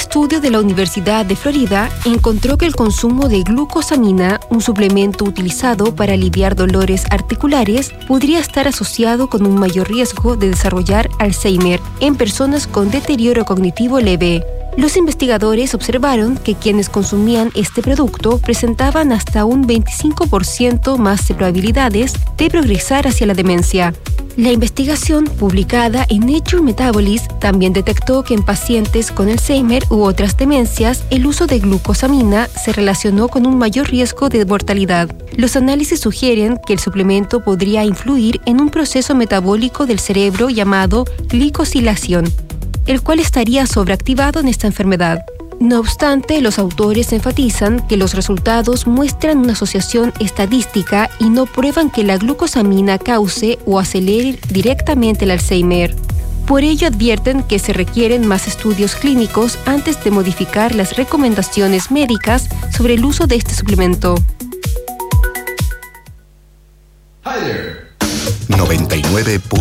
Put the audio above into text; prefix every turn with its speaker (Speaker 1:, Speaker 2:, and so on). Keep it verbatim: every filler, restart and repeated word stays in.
Speaker 1: estudio de la Universidad de Florida encontró que el consumo de glucosamina, un suplemento utilizado para aliviar dolores articulares, podría estar asociado con un mayor riesgo de desarrollar Alzheimer en personas con deterioro cognitivo leve. Los investigadores observaron que quienes consumían este producto presentaban hasta un veinticinco por ciento más de probabilidades de progresar hacia la demencia. La investigación, publicada en Nature Metabolism, también detectó que en pacientes con Alzheimer u otras demencias, el uso de glucosamina se relacionó con un mayor riesgo de mortalidad. Los análisis sugieren que el suplemento podría influir en un proceso metabólico del cerebro llamado glicosilación, el cual estaría sobreactivado en esta enfermedad. No obstante, los autores enfatizan que los resultados muestran una asociación estadística y no prueban que la glucosamina cause o acelere directamente el Alzheimer. Por ello advierten que se requieren más estudios clínicos antes de modificar las recomendaciones médicas sobre el uso de este suplemento.
Speaker 2: noventa y nueve